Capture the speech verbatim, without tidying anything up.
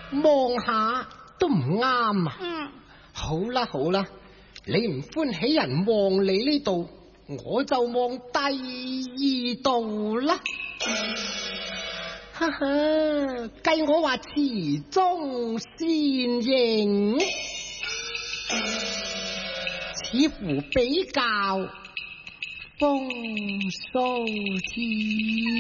望下都唔啱啊。 嗯， 好啦好啦，你唔歡喜人望你呢度，我就望第二度啦。哈哈，計我話詞中先形，似乎比較風騷啲。